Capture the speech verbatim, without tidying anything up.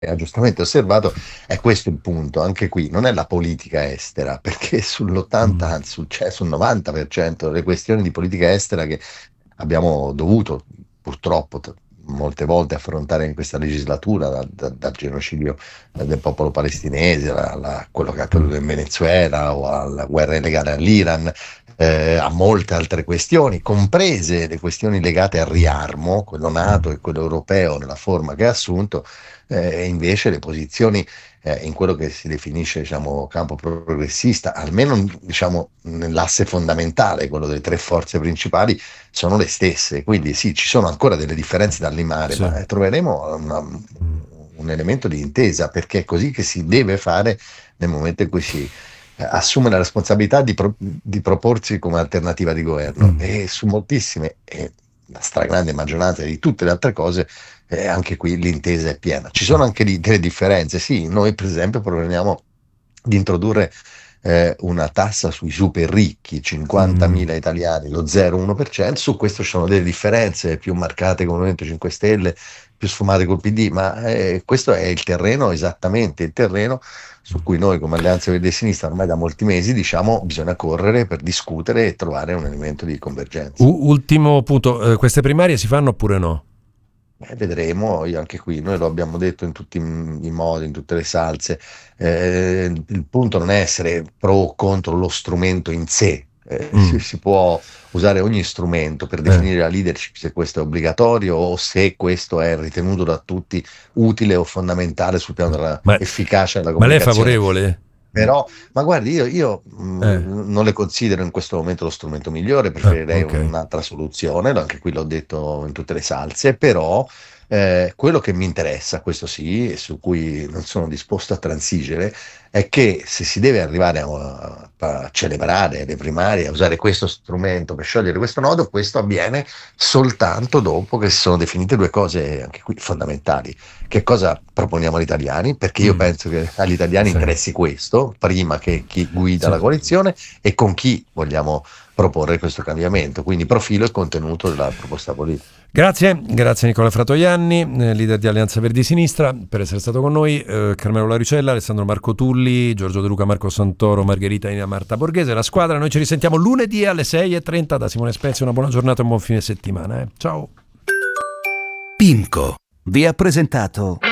ha giustamente osservato, è questo il punto. Anche qui non è la politica estera, perché sull'ottanta, Mm. anzi sul, cioè, sul novanta per cento delle questioni di politica estera che abbiamo dovuto purtroppo t- molte volte affrontare in questa legislatura, da- da- dal genocidio eh, del popolo palestinese, alla- alla- quello che è Mm. accaduto in Venezuela o alla guerra illegale all'Iran, eh, a molte altre questioni, comprese le questioni legate al riarmo, quello NATO Mm. e quello europeo nella forma che ha assunto, eh, e invece le posizioni eh, in quello che si definisce, diciamo, campo progressista, almeno diciamo, nell'asse fondamentale, quello delle tre forze principali, sono le stesse. Quindi sì, ci sono ancora delle differenze da limare, Sì. ma eh, troveremo una- Mm. un elemento di intesa, perché è così che si deve fare nel momento in cui si eh, assume la responsabilità di, pro- di proporsi come alternativa di governo. Mm. E su moltissime, e la stragrande maggioranza di tutte le altre cose, eh, anche qui l'intesa è piena. Ci sono anche lì delle differenze. Sì, noi per esempio proponiamo di introdurre eh, una tassa sui super ricchi, Mm. cinquantamila italiani, lo zero virgola uno per cento. Su questo ci sono delle differenze più marcate con il Movimento cinque Stelle, più sfumate col P D, ma eh, questo è il terreno, esattamente il terreno su cui noi come Alleanza Verdi e Sinistra ormai da molti mesi diciamo bisogna correre per discutere e trovare un elemento di convergenza. U- ultimo punto, eh, queste primarie si fanno oppure no? Eh, vedremo, io anche qui, noi lo abbiamo detto in tutti i modi, in tutte le salse, eh, il punto non è essere pro o contro lo strumento in sé. Eh, si, Mm. si può usare ogni strumento per Eh. definire la leadership, se questo è obbligatorio o se questo è ritenuto da tutti utile o fondamentale sul piano Ma, dell'efficacia della ma lei è comunicazione. favorevole? Però, ma guardi, io, io, Eh. mh, non le considero in questo momento lo strumento migliore, Ah, preferirei ok. un'altra soluzione, anche qui l'ho detto in tutte le salse, però eh, quello che mi interessa, questo sì, e su cui non sono disposto a transigere, è che se si deve arrivare a, a celebrare le primarie, a usare questo strumento per sciogliere questo nodo, questo avviene soltanto dopo che si sono definite due cose anche qui fondamentali. Che cosa proponiamo agli italiani? Perché io Mm. penso che agli italiani Sì. interessi questo, prima che chi guida Sì. la coalizione, e con chi vogliamo proporre questo cambiamento, quindi profilo e contenuto della proposta politica. Grazie, grazie Nicola Fratoianni, eh, leader di Alleanza Verdi Sinistra, per essere stato con noi. eh, Carmelo Laricella, Alessandro Marco Tulli, Giorgio De Luca, Marco Santoro, Margherita Ina, Marta Borghese, la squadra. Noi ci risentiamo lunedì alle sei e trenta da Simone Spezia. Una buona giornata e un buon fine settimana. Eh. Ciao. PIMCO vi ha presentato